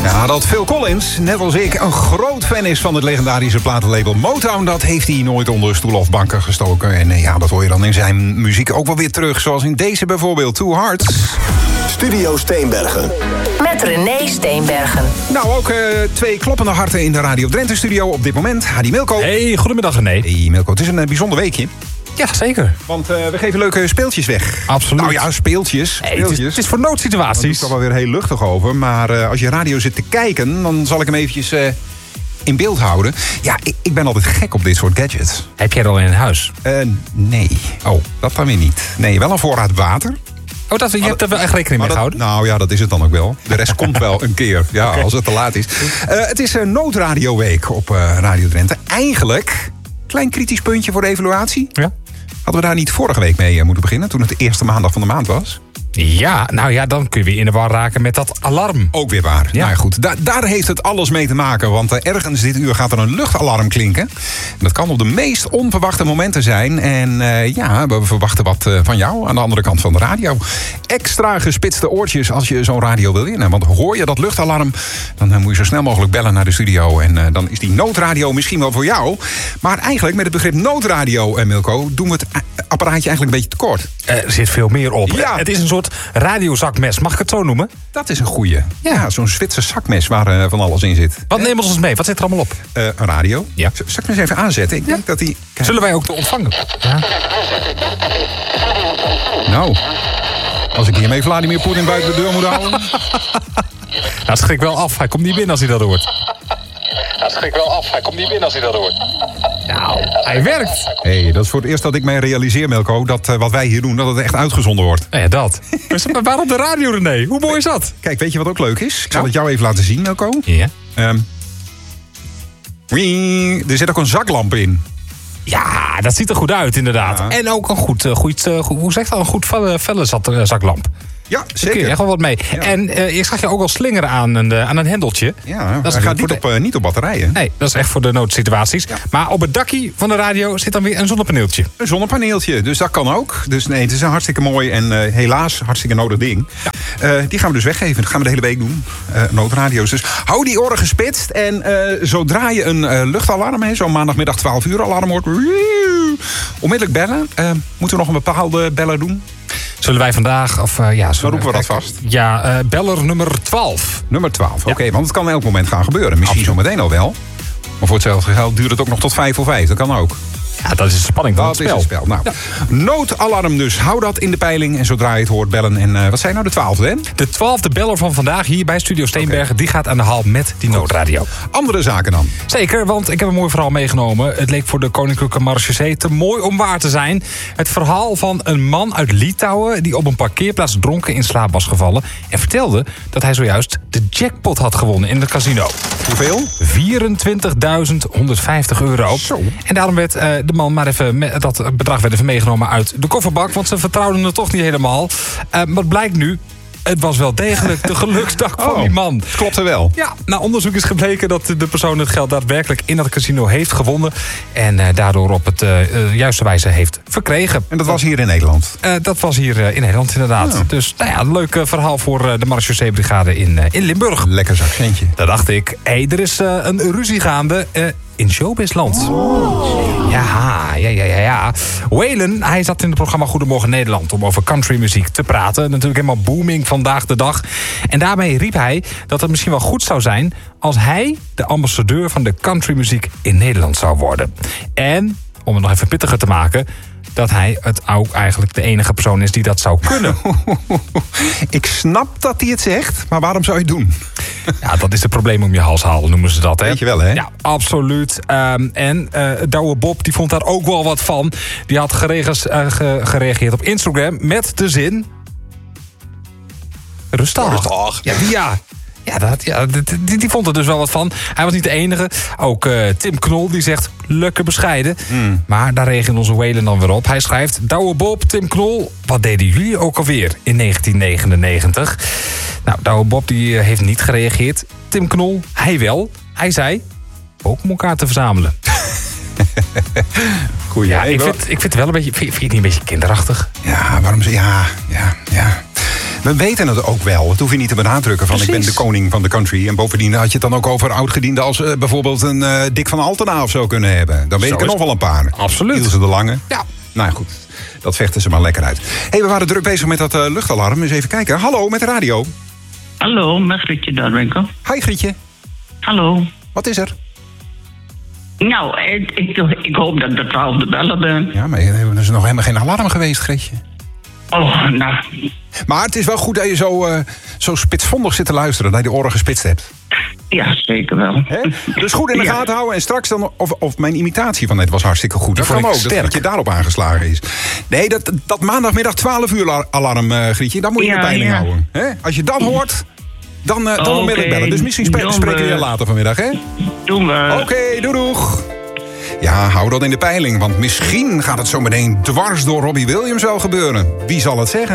Ja, dat Phil Collins, net als ik, een groot fan is van het legendarische platenlabel Motown. Dat heeft hij nooit onder stoel of banken gestoken. En ja, dat hoor je dan in zijn muziek ook wel weer terug. Zoals in deze bijvoorbeeld, Two Hearts. Studio Steenbergen. Met René Steenbergen. Nou, ook twee kloppende harten in de Radio Drenthe studio op dit moment. Hadi Milko. Hey, goedemiddag René. Hey Milko, het is een bijzonder weekje. Ja, zeker. Want we geven leuke speeltjes weg. Absoluut. Nou ja, speeltjes. Hey, het is voor Daar noodsituaties. is toch wel weer heel luchtig over. Maar als je radio zit te kijken, dan zal ik hem eventjes in beeld houden. Ja, ik ben altijd gek op dit soort gadgets. Heb jij er al in huis? Nee. Oh, dat dan weer niet. Nee, wel een voorraad water. Oh, je hebt er wel echt rekening mee gehouden? Nou ja, dat is het dan ook wel. De rest komt wel een keer, ja, okay. Als het te laat is. Het is een noodradioweek op Radio Drenthe. Eigenlijk, klein kritisch puntje voor de evaluatie. Ja. Hadden we daar niet vorige week mee moeten beginnen, toen het de eerste maandag van de maand was? Ja, nou ja, dan kun je weer in de war raken met dat alarm. Ook weer waar. Ja. Nou ja, goed. Daar heeft het alles mee te maken. Want ergens dit uur gaat er een luchtalarm klinken. En dat kan op de meest onverwachte momenten zijn. En ja, we verwachten wat van jou aan de andere kant van de radio. Extra gespitste oortjes als je zo'n radio wil winnen. Want hoor je dat luchtalarm, dan moet je zo snel mogelijk bellen naar de studio. En dan is die noodradio misschien wel voor jou. Maar eigenlijk met het begrip noodradio, Milko, doen we het apparaatje eigenlijk een beetje tekort. Er zit veel meer op. Ja. Het is een soort radiozakmes, mag ik het zo noemen? Dat is een goeie. Ja, zo'n Zwitser zakmes waar van alles in zit. Wat nemen we ons mee? Wat zit er allemaal op? Een radio. Ja. Zal ik hem eens even aanzetten? Ik denk dat die... Zullen wij ook te ontvangen? Ja. Nou, als ik hiermee Vladimir Poetin buiten de deur moet houden... Dat schrik wel af. Hij komt niet binnen als hij dat hoort. Nou, hij werkt. Hey, dat is voor het eerst dat ik mij realiseer, Milko, dat wat wij hier doen, dat het echt uitgezonden wordt. Ja, dat. Maar waarom de radio, René? Hoe mooi is dat? Kijk, weet je wat ook leuk is? Ik zal het jou even laten zien, Milko. Ja. Er zit ook een zaklamp in. Ja, dat ziet er goed uit, inderdaad. Ja. En ook een goed hoe zeg je dat? Een goed felle zaklamp. Ja, zeker. Daar kun je echt wel wat mee. Ja. En ik zag je ook al slingeren aan een hendeltje. Ja, dat gaat niet op batterijen. Nee, dat is echt voor de noodsituaties. Ja. Maar op het dakkie van de radio zit dan weer een zonnepaneeltje. Een zonnepaneeltje, dus dat kan ook. Dus nee, het is een hartstikke mooi en helaas hartstikke nodig ding. Ja. Die gaan we dus weggeven. Dat gaan we de hele week doen. Noodradio's. Dus hou die oren gespitst. En zodra je een luchtalarm, zo'n maandagmiddag 12 uur alarm hoort, onmiddellijk bellen. Moeten we nog een bepaalde beller doen? Zullen wij vandaag... Dan roepen we dat vast. Ja, beller nummer 12. Nummer 12, oké, want het kan elk moment gaan gebeuren. Misschien zo meteen al wel. Maar voor hetzelfde geld duurt het ook nog tot 5 voor 5. Dat kan ook. Ja, dat is de spanning van het spel. Dat is het spel. Nou, noodalarm dus. Hou dat in de peiling. En zodra je het hoort, bellen. En wat zijn nou de 12e, hè? De 12e beller van vandaag hier bij Studio Steenbergen. Die gaat aan de haal met die noodradio. Andere zaken dan? Zeker, want ik heb een mooi verhaal meegenomen. Het leek voor de Koninklijke Marechaussee te mooi om waar te zijn. Het verhaal van een man uit Litouwen die op een parkeerplaats dronken in slaap was gevallen. En vertelde dat hij zojuist de jackpot had gewonnen in het casino. Hoeveel? €24.150. Zo. En daarom werd de man maar even, dat bedrag werd even meegenomen uit de kofferbak. Want ze vertrouwden het toch niet helemaal. Wat blijkt nu? Het was wel degelijk de geluksdag van die man. Klopte wel. Ja, na onderzoek is gebleken dat de persoon het geld daadwerkelijk in dat casino heeft gewonnen. En daardoor op het juiste wijze heeft verkregen. En dat was hier in Nederland? Dat was hier in Nederland, inderdaad. Ja. Dus nou ja, een leuk verhaal voor de Marechaussee-brigade in Limburg. Lekker zakcentje. Daar dacht ik, er is een ruzie gaande in showbizland. Ja. Waylon, hij zat in het programma Goedemorgen Nederland om over countrymuziek te praten. Natuurlijk helemaal booming vandaag de dag. En daarmee riep hij dat het misschien wel goed zou zijn als hij de ambassadeur van de countrymuziek in Nederland zou worden. En, om het nog even pittiger te maken, dat hij het ook eigenlijk de enige persoon is die dat zou kunnen. Ik snap dat hij het zegt, maar waarom zou je het doen? Ja, dat is het probleem om je hals halen, noemen ze dat, hè? Weet je wel, hè? Ja, absoluut. Douwe Bob, die vond daar ook wel wat van. Die had gereageerd op Instagram met de zin... Rustig. Ja, die vond er dus wel wat van. Hij was niet de enige. Ook Tim Knol, die zegt lekker bescheiden. Maar daar reageert onze Waylon dan weer op. Hij schrijft, Douwe Bob, Tim Knol, wat deden jullie ook alweer in 1999? Nou, Douwe Bob die heeft niet gereageerd. Tim Knol, hij wel. Hij zei, ook om elkaar te verzamelen. Goeie. Ja, ik vind het wel een beetje... Vind je het niet een beetje kinderachtig? Ja, waarom... Ja. We weten het ook wel. Dat hoef je niet te benadrukken van Precies. ik ben de koning van de country. En bovendien had je het dan ook over oudgedienden als bijvoorbeeld een Dick van Altena of zo kunnen hebben. Dan weet Zo ik er is nog wel een paar. Absoluut. Ilse de Lange. Ja. Nou ja, goed. Dat vechten ze maar lekker uit. We waren druk bezig met dat luchtalarm. Eens even kijken. Hallo, met de radio. Hallo, met Grietje Darwinkel. Hi Grietje. Hallo. Wat is er? Nou, ik hoop dat de 12 bellen ben. Ja, maar er is nog helemaal geen alarm geweest, Grietje. Oh, nou, Maar het is wel goed dat je zo spitsvondig zit te luisteren. Dat je de oren gespitst hebt. ja, zeker wel. Hè? Dus goed in de Ja. gaten houden. En straks dan... Of mijn imitatie van net was hartstikke goed. Dat vond kan ik ook. Dat sterk. je daarop aangeslagen is. Nee, dat maandagmiddag 12 uur alarm, Grietje. Dat moet je in de Ja, peiling ja. houden. Hè? Als je dat hoort, dan onmiddellijk Oké, bellen. Dus misschien doen spreken we we. je later vanmiddag, hè? Doen we. Oké, doei doeg. Ja, hou dat in de peiling. Want misschien gaat het zo meteen dwars door Robbie Williams wel gebeuren. Wie zal het zeggen?